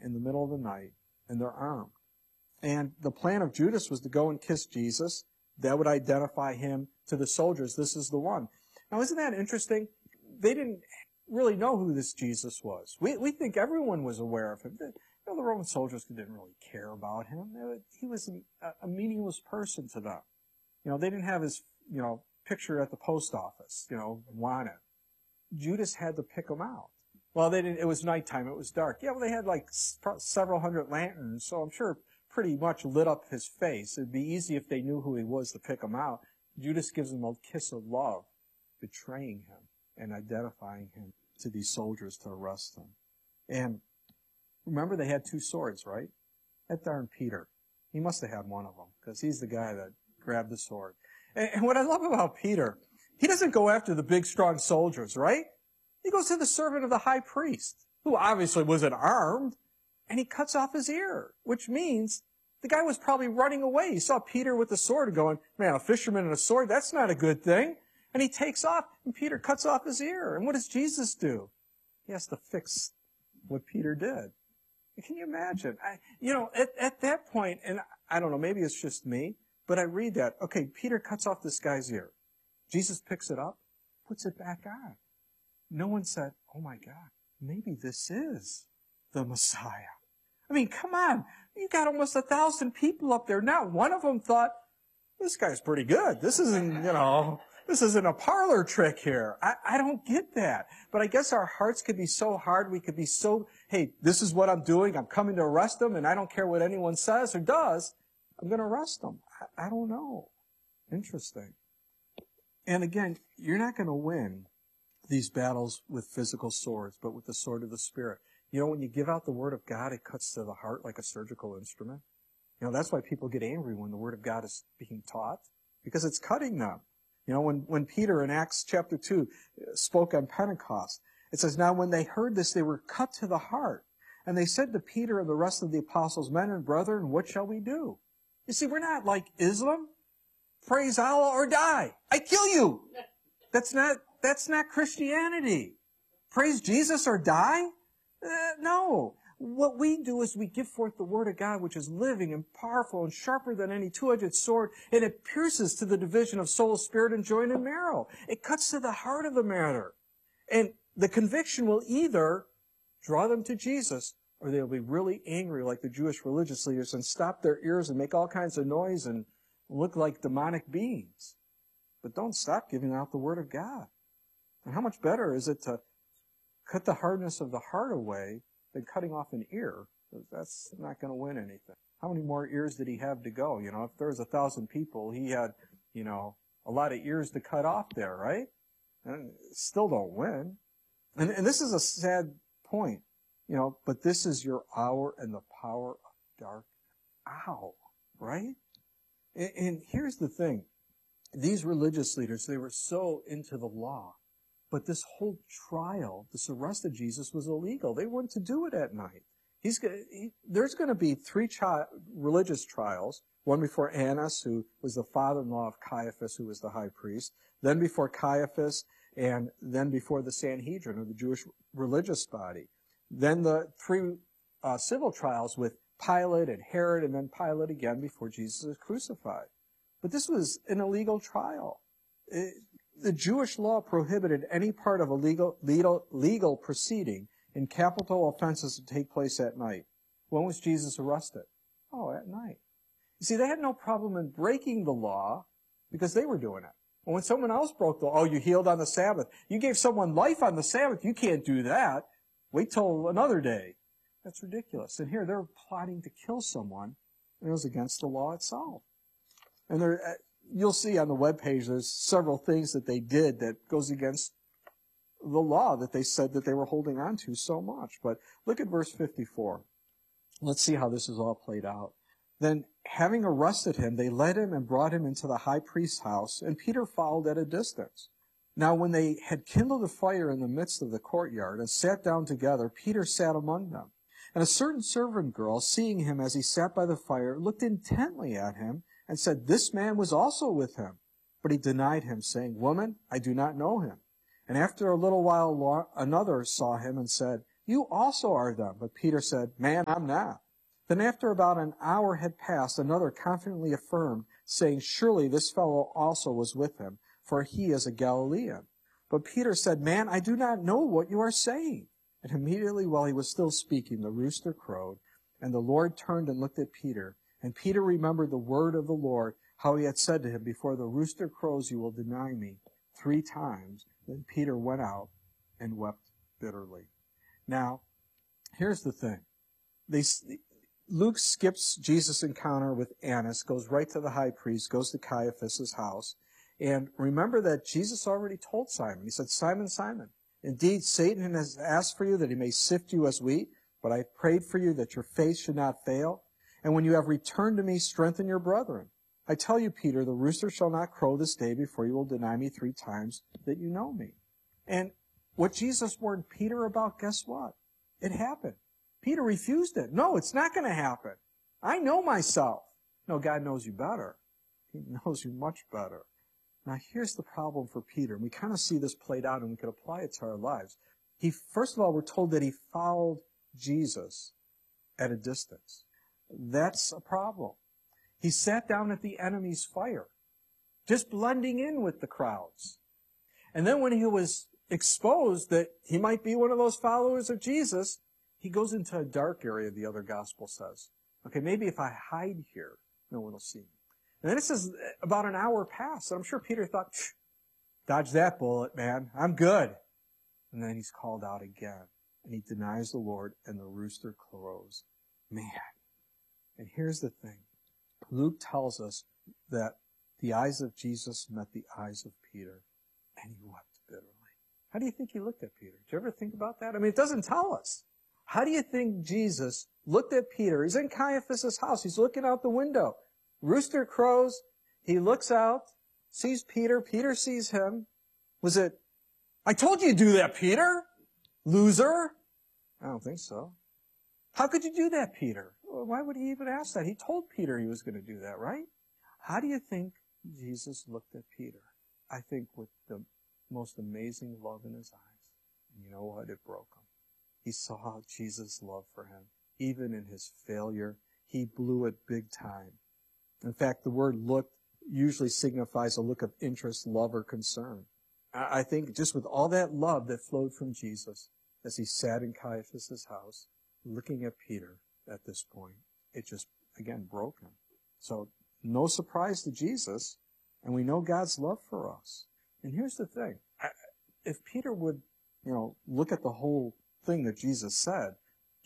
in the middle of the night, and they're armed. And the plan of Judas was to go and kiss Jesus. That would identify him to the soldiers. This is the one. Now, isn't that interesting? They didn't really know who this Jesus was. We think everyone was aware of him. The Roman soldiers didn't really care about him. He was a meaningless person to them. They didn't have his, picture at the post office, wanted. Judas had to pick him out. Well, they didn't, it was nighttime, it was dark. Yeah, well, they had like several hundred lanterns, so I'm sure pretty much lit up his face. It'd be easy if they knew who he was to pick him out. Judas gives him a kiss of love, betraying him and identifying him to these soldiers to arrest him. And remember, they had 2 swords, right? That darn Peter. He must have had one of them, because he's the guy that grabbed the sword. And what I love about Peter, he doesn't go after the big, strong soldiers, right? He goes to the servant of the high priest, who obviously wasn't armed, and he cuts off his ear, which means the guy was probably running away. He saw Peter with the sword going, man, a fisherman and a sword, that's not a good thing. And he takes off, and Peter cuts off his ear. And what does Jesus do? He has to fix what Peter did. Can you imagine? At that point, and I don't know, maybe it's just me, but I read that. Okay, Peter cuts off this guy's ear. Jesus picks it up, puts it back on. No one said, oh my God, maybe this is the Messiah. I mean, come on. You got almost 1,000 people up there. Not one of them thought, this guy's pretty good. This isn't, this isn't a parlor trick here. I don't get that. But I guess our hearts could be so hard. We could be so, hey, this is what I'm doing. I'm coming to arrest them, and I don't care what anyone says or does. I'm going to arrest them. I don't know. Interesting. And again, you're not going to win these battles with physical swords, but with the sword of the Spirit. When you give out the Word of God, it cuts to the heart like a surgical instrument. That's why people get angry when the Word of God is being taught, because it's cutting them. When Peter in Acts chapter 2 spoke on Pentecost, it says, now when they heard this, they were cut to the heart. And they said to Peter and the rest of the apostles, men and brethren, what shall we do? You see, we're not like Islam. Praise Allah or die. I kill you. That's not Christianity. Praise Jesus or die? No. What we do is we give forth the Word of God, which is living and powerful and sharper than any two-edged sword, and it pierces to the division of soul, spirit, and joint and marrow. It cuts to the heart of the matter. And the conviction will either draw them to Jesus, or they'll be really angry like the Jewish religious leaders and stop their ears and make all kinds of noise and look like demonic beings. But don't stop giving out the Word of God. And how much better is it to cut the hardness of the heart away than cutting off an ear? That's not going to win anything. How many more ears did he have to go? If there was 1,000 people, he had, a lot of ears to cut off there, right? And still don't win. And this is a sad point, but this is your hour and the power of dark hour, right? And here's the thing. These religious leaders, they were so into the law. But this whole trial, this arrest of Jesus, was illegal. They weren't to do it at night. There's going to be 3 religious trials, one before Annas, who was the father-in-law of Caiaphas, who was the high priest, then before Caiaphas, and then before the Sanhedrin, or the Jewish religious body. Then the 3 civil trials with Pilate and Herod, and then Pilate again before Jesus was crucified. But this was an illegal trial. The Jewish law prohibited any part of a legal proceeding in capital offenses to take place at night. When was Jesus arrested? Oh, at night. You see, they had no problem in breaking the law because they were doing it. And when someone else broke the law, you healed on the Sabbath. You gave someone life on the Sabbath. You can't do that. Wait till another day. That's ridiculous. And here, they're plotting to kill someone, and it was against the law itself. And you'll see on the webpage, there's several things that they did that goes against the law that they said that they were holding on to so much. But look at verse 54. Let's see how this is all played out. Then, having arrested him, they led him and brought him into the high priest's house, and Peter followed at a distance. Now, when they had kindled a fire in the midst of the courtyard and sat down together, Peter sat among them. And a certain servant girl, seeing him as he sat by the fire, looked intently at him and said, this man was also with him. But he denied him, saying, woman, I do not know him. And after a little while, another saw him and said, You also are them. But Peter said, Man, I'm not. Then after about an hour had passed, another confidently affirmed, saying, Surely this fellow also was with him, for he is a Galilean. But Peter said, Man, I do not know what you are saying. And immediately while he was still speaking, the rooster crowed, and the Lord turned and looked at Peter. And Peter remembered the word of the Lord, how he had said to him, Before the rooster crows, you will deny me 3 times. Then Peter went out and wept bitterly. Now, here's the thing. Luke skips Jesus' encounter with Annas, goes right to the high priest, goes to Caiaphas' house. And remember that Jesus already told Simon. He said, Simon, Simon, indeed Satan has asked for you that he may sift you as wheat, but I prayed for you that your faith should not fail. And when you have returned to me, strengthen your brethren. I tell you, Peter, the rooster shall not crow this day before you will deny me 3 times that you know me. And what Jesus warned Peter about, guess what? It happened. Peter refused it. No, it's not going to happen. I know myself. No, God knows you better. He knows you much better. Now, here's the problem for Peter. And we kind of see this played out, and we could apply it to our lives. First of all, we're told that he followed Jesus at a distance. That's a problem. He sat down at the enemy's fire, just blending in with the crowds. And then when he was exposed that he might be one of those followers of Jesus, he goes into a dark area, the other gospel says. Okay, maybe if I hide here, no one will see me. And then it says about an hour passed. And I'm sure Peter thought, dodge that bullet, man. I'm good. And then he's called out again. And he denies the Lord, and the rooster crows. Man. And here's the thing. Luke tells us that the eyes of Jesus met the eyes of Peter, and he wept bitterly. How do you think he looked at Peter? Did you ever think about that? I mean, it doesn't tell us. How do you think Jesus looked at Peter? He's in Caiaphas' house. He's looking out the window. Rooster crows. He looks out, sees Peter. Peter sees him. Was it, I told you to do that, Peter? Loser? I don't think so. How could you do that, Peter? Well, why would he even ask that? He told Peter he was going to do that, right? How do you think Jesus looked at Peter? I think with the most amazing love in his eyes. And you know what? It broke him. He saw Jesus' love for him. Even in his failure, he blew it big time. In fact, the word look usually signifies a look of interest, love, or concern. I think just with all that love that flowed from Jesus as he sat in Caiaphas' house, looking at Peter at this point, it just, again, broke him. So, no surprise to Jesus, and we know God's love for us. And here's the thing. If Peter would, look at the whole thing that Jesus said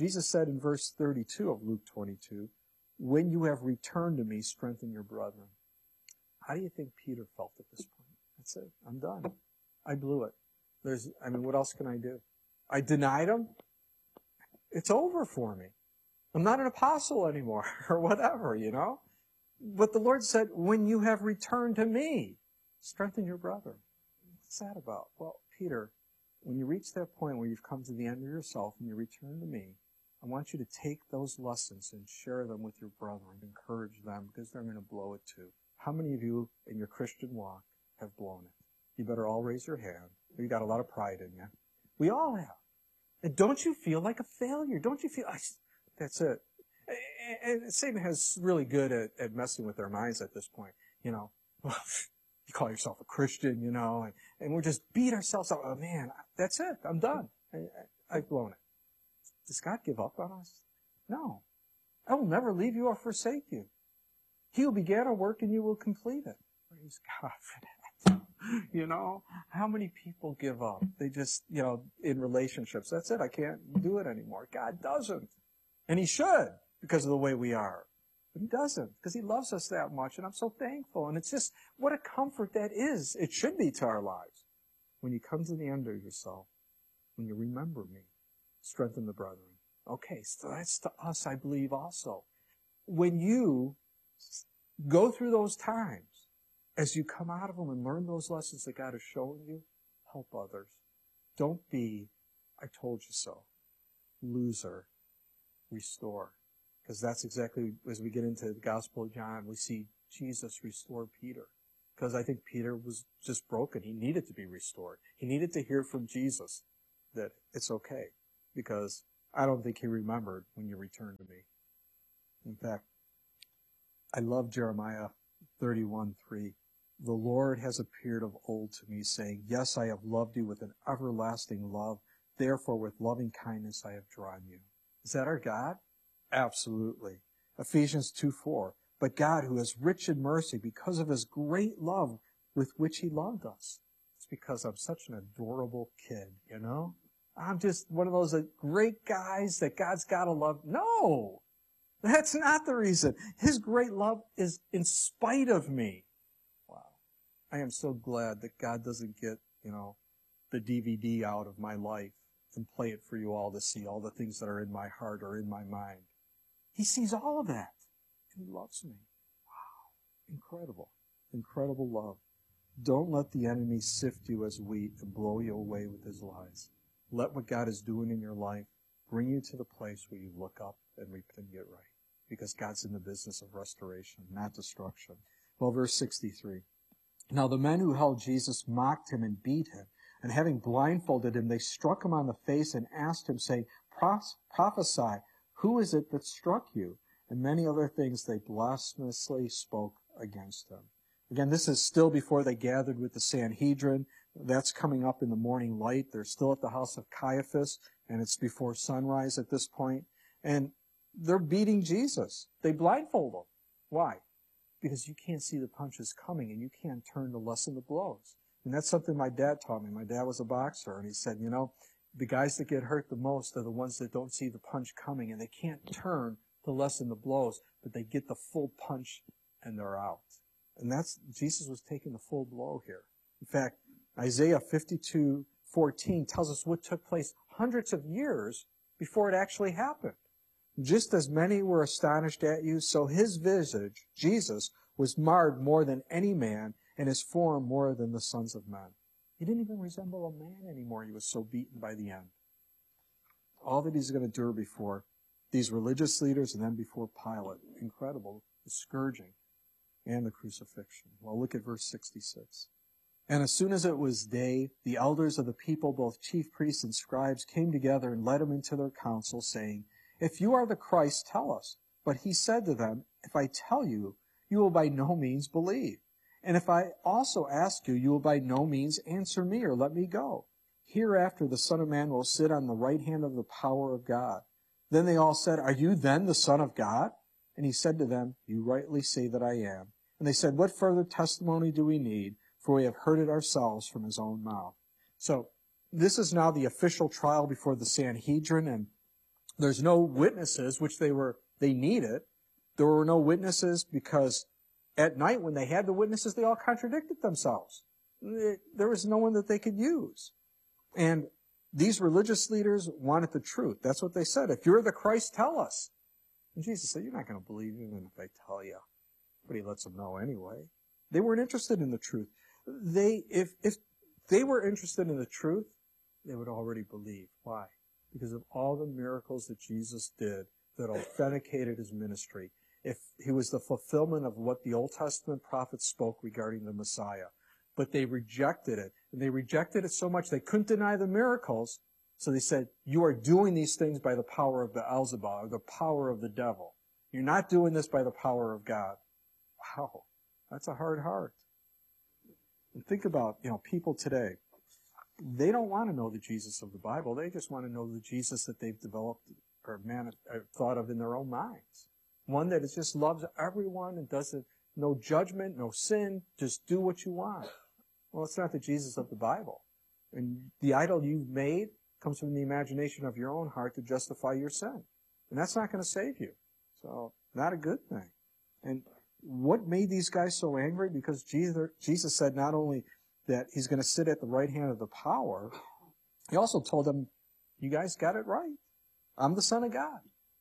in verse 32 of Luke 22, when you have returned to me, strengthen your brethren. How do you think Peter felt at this point? That's it. I'm done. I blew it. What else can I do? I denied him. It's over for me. I'm not an apostle anymore, or whatever, But the Lord said, when you have returned to me, strengthen your brother. What's that about? Well, Peter, when you reach that point where you've come to the end of yourself and you return to me, I want you to take those lessons and share them with your brother and encourage them, because they're going to blow it too. How many of you in your Christian walk have blown it? You better all raise your hand. You got a lot of pride in you. We all have. And don't you feel like a failure? Don't you feel, that's it. And Satan is really good at messing with our minds at this point. You call yourself a Christian, and we're just beat ourselves up. Oh man, that's it. I'm done. I've blown it. Does God give up on us? No. I will never leave you or forsake you. He who began a work and you will complete it. Praise God for that. How many people give up? They just, in relationships, that's it. I can't do it anymore. God doesn't. And he should, because of the way we are. But he doesn't, because he loves us that much, and I'm so thankful. And it's just, what a comfort that is. It should be to our lives. When you come to the end of yourself, when you remember me, strengthen the brethren. Okay, so that's to us, I believe, also. When you go through those times, as you come out of them and learn those lessons that God is showing you, help others. Don't be, I told you so, loser. Restore. Because that's exactly, as we get into the Gospel of John, we see Jesus restore Peter. Because I think Peter was just broken. He needed to be restored. He needed to hear from Jesus that it's okay. because I don't think he remembered when you returned to me. In fact, I love Jeremiah 31:3. The Lord has appeared of old to me, saying, yes, I have loved you with an everlasting love. Therefore, with loving kindness I have drawn you. Is that our God? Absolutely. Ephesians 2:4. But God, who is rich in mercy, because of his great love with which he loved us. It's because I'm such an adorable kid, you know? I'm just one of those great guys that God's got to love. No! That's not the reason. His great love is in spite of me. Wow. I am so glad that God doesn't get, the DVD out of my life and play it for you all to see, all the things that are in my heart or in my mind. He sees all of that. And he loves me. Wow. Incredible. Incredible love. Don't let the enemy sift you as wheat and blow you away with his lies. Let what God is doing in your life bring you to the place where you look up and repent and get right. Because God's in the business of restoration, not destruction. Well, verse 63. Now the men who held Jesus mocked him and beat him. And having blindfolded him, they struck him on the face and asked him, saying, prophesy, who is it that struck you? And many other things they blasphemously spoke against him. Again, this is still before they gathered with the Sanhedrin. That's coming up in the morning light. They're still at the house of Caiaphas, and it's before sunrise at this point. And they're beating Jesus. They blindfold him. Why? Because you can't see the punches coming, and you can't turn to lessen the blows. And that's something my dad taught me. My dad was a boxer, and he said, the guys that get hurt the most are the ones that don't see the punch coming, and they can't turn to lessen the blows, but they get the full punch, and they're out. And Jesus was taking the full blow here. In fact, Isaiah 52:14 tells us what took place hundreds of years before it actually happened. Just as many were astonished at you, so his visage, Jesus, was marred more than any man, and his form more than the sons of men. He didn't even resemble a man anymore. He was so beaten by the end. All that he's going to endure before these religious leaders and then before Pilate. Incredible. The scourging and the crucifixion. Well, look at verse 66. And as soon as it was day, the elders of the people, both chief priests and scribes, came together and led him into their council, saying, if you are the Christ, tell us. But he said to them, if I tell you, you will by no means believe. And if I also ask you, you will by no means answer me or let me go. Hereafter the Son of Man will sit on the right hand of the power of God. Then they all said, are you then the Son of God? And he said to them, you rightly say that I am. And they said, what further testimony do we need? For we have heard it ourselves from his own mouth. So this is now the official trial before the Sanhedrin, and there's no witnesses, which they needed. There were no witnesses because at night when they had the witnesses, they all contradicted themselves. There was no one that they could use. And these religious leaders wanted the truth. That's what they said. If you're the Christ, tell us. And Jesus said, you're not going to believe even if I tell you. But he lets them know anyway. They weren't interested in the truth. If they were interested in the truth, they would already believe. Why? Because of all the miracles that Jesus did that authenticated his ministry. If he was the fulfillment of what the Old Testament prophets spoke regarding the Messiah. But they rejected it. And they rejected it so much they couldn't deny the miracles. So they said, you are doing these things by the power of Beelzebub, or the power of the devil. You're not doing this by the power of God. Wow, that's a hard heart. And think about, people today. They don't want to know the Jesus of the Bible. They just want to know the Jesus that they've developed or thought of in their own minds. One that just loves everyone and doesn't, no judgment, no sin, just do what you want. Well, it's not the Jesus of the Bible. And the idol you've made comes from the imagination of your own heart to justify your sin. And that's not going to save you. So, not a good thing. And what made these guys so angry? Because Jesus said not only that he's going to sit at the right hand of the power, he also told them, you guys got it right. I'm the Son of God.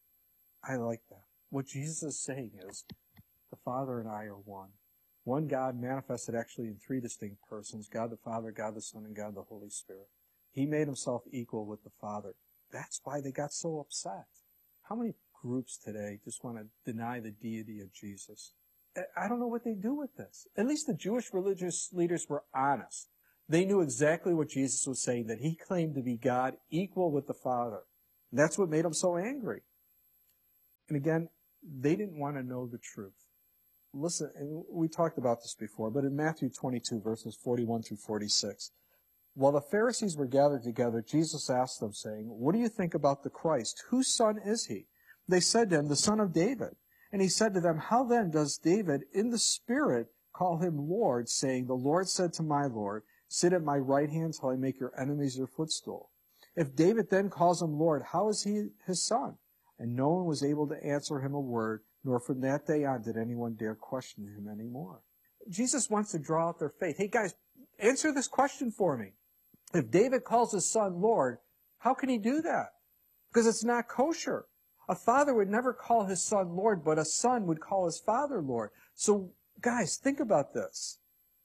I like that. What Jesus is saying is, the Father and I are one. One God manifested actually in three distinct persons, God the Father, God the Son, and God the Holy Spirit. He made himself equal with the Father. That's why they got so upset. How many groups today just want to deny the deity of Jesus? I don't know what they do with this. At least the Jewish religious leaders were honest. They knew exactly what Jesus was saying, that he claimed to be God equal with the Father. And that's what made them so angry. And again, they didn't want to know the truth. Listen, and we talked about this before, but in Matthew 22, verses 41 through 46, while the Pharisees were gathered together, Jesus asked them, saying, "What do you think about the Christ? Whose son is he?" They said to him, "The son of David." And he said to them, "How then does David in the Spirit call him Lord, saying, 'The Lord said to my Lord, sit at my right hand till I make your enemies your footstool'? If David then calls him Lord, how is he his son?" And no one was able to answer him a word, nor from that day on did anyone dare question him anymore. Jesus wants to draw out their faith. Hey guys, answer this question for me. If David calls his son Lord, how can he do that? Because it's not kosher. A father would never call his son Lord, but a son would call his father Lord. So guys, think about this.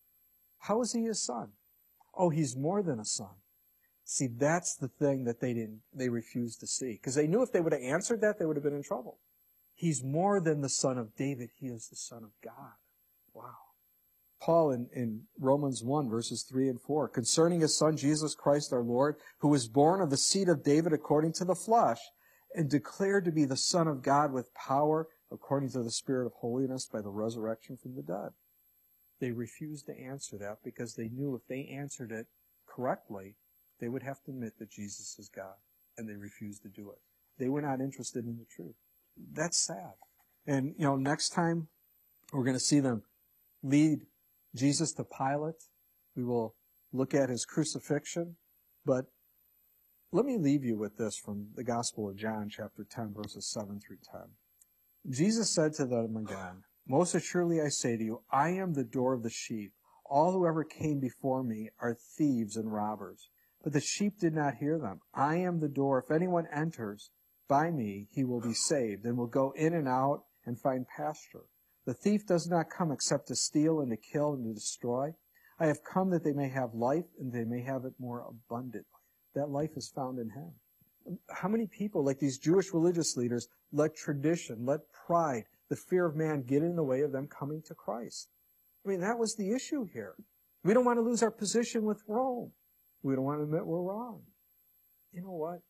How is he his son? Oh, he's more than a son. See, that's the thing that they refused to see. Because they knew if they would have answered that, they would have been in trouble. He's more than the son of David. He is the son of God. Wow. Paul in Romans 1, verses 3 and 4, concerning his son Jesus Christ our Lord, who was born of the seed of David according to the flesh, and declared to be the Son of God with power according to the Spirit of holiness by the resurrection from the dead. They refused to answer that because they knew if they answered it correctly, they would have to admit that Jesus is God, and they refused to do it. They were not interested in the truth. That's sad. And, next time we're going to see them lead Jesus to Pilate. We will look at his crucifixion. But let me leave you with this from the Gospel of John, chapter 10, verses 7 through 10. Jesus said to them again, "Most assuredly I say to you, I am the door of the sheep. All who ever came before me are thieves and robbers. But the sheep did not hear them. I am the door. If anyone enters by me, he will be saved, and will go in and out and find pasture. The thief does not come except to steal and to kill and to destroy. I have come that they may have life, and they may have it more abundantly." That life is found in him. How many people, like these Jewish religious leaders, let tradition, let pride, the fear of man get in the way of them coming to Christ? I mean, that was the issue here. We don't want to lose our position with Rome. We don't want to admit we're wrong. You know what?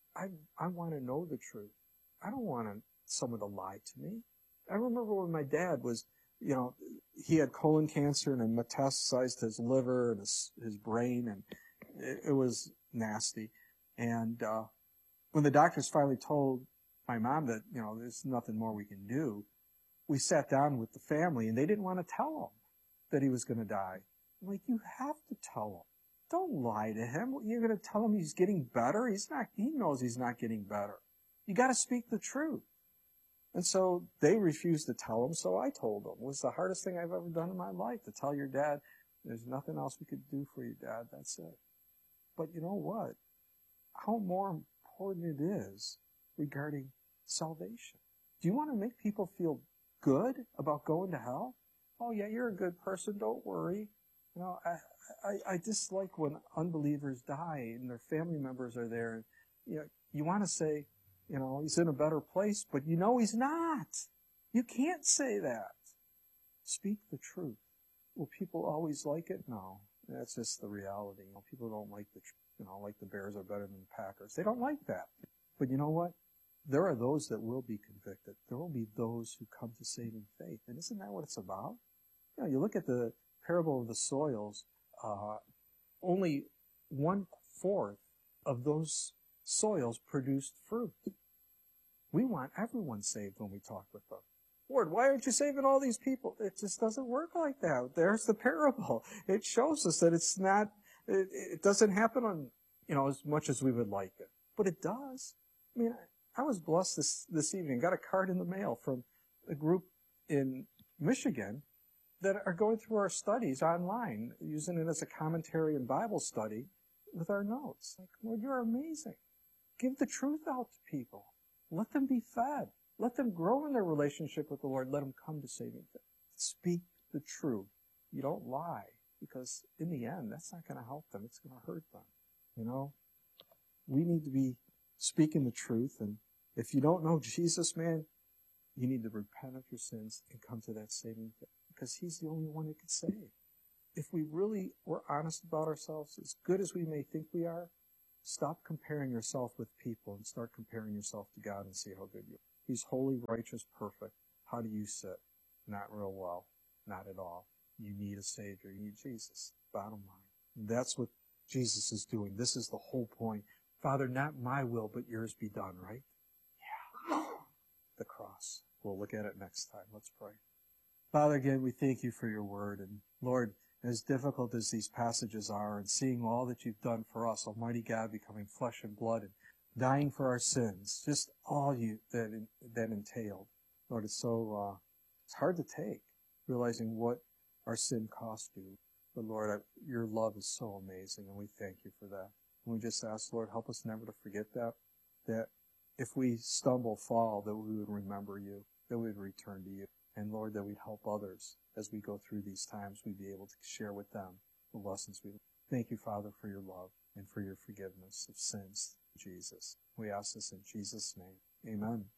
I want to know the truth. I don't want someone to lie to me. I remember when my dad was, he had colon cancer and it metastasized his liver and his brain, and it was nasty. And when the doctors finally told my mom that, there's nothing more we can do, we sat down with the family, and they didn't want to tell him that he was going to die. I'm like, you have to tell him. Don't lie to him. You're going to tell him he's getting better? He knows he's not getting better. You got to speak the truth. And so they refused to tell him, so I told them. It was the hardest thing I've ever done in my life, to tell your dad, "There's nothing else we could do for you, Dad. That's it." But you know what? How more important it is regarding salvation. Do you want to make people feel good about going to hell? "Oh yeah, you're a good person. Don't worry." I dislike when unbelievers die and their family members are there. And, you want to say, he's in a better place, but he's not. You can't say that. Speak the truth. Will people always like it? No. That's just the reality. People don't like like the Bears are better than the Packers. They don't like that. But you know what? There are those that will be convicted. There will be those who come to saving faith. And isn't that what it's about? You look at the parable of the soils, only 1/4 of those soils produced fruit. We want everyone saved when we talk with them. "Lord, why aren't you saving all these people?" It just doesn't work like that. There's the parable. It shows us that it's not, it doesn't happen on, as much as we would like it. But it does. I mean, I was blessed this evening, got a card in the mail from a group in Michigan that are going through our studies online, using it as a commentary and Bible study with our notes. Like, Lord, you're amazing. Give the truth out to people. Let them be fed. Let them grow in their relationship with the Lord. Let them come to saving faith. Speak the truth. You don't lie, because in the end, that's not going to help them. It's going to hurt them. We need to be speaking the truth. And if you don't know Jesus, man, you need to repent of your sins and come to that saving faith, because he's the only one who can save. If we really were honest about ourselves, as good as we may think we are, Stop comparing yourself with people and start comparing yourself to God and see how good you are. He's holy, righteous, perfect. How do you sit? Not real well. Not at all. You need a Savior. You need Jesus. Bottom line. That's what Jesus is doing. This is the whole point. Father, not my will, but yours be done, right? Yeah. The cross. We'll look at it next time. Let's pray. Father, again, we thank you for your word. And Lord, as difficult as these passages are and seeing all that you've done for us, Almighty God, becoming flesh and blood and dying for our sins, just all that entailed. Lord, it's hard to take, realizing what our sin cost you. But Lord, your love is so amazing, and we thank you for that. And we just ask, Lord, help us never to forget that if we stumble, fall, that we would remember you, that we would return to you. And Lord, that we'd help others as we go through these times, we'd be able to share with them the lessons we learned. Thank you, Father, for your love and for your forgiveness of sins, Jesus. We ask this in Jesus' name. Amen.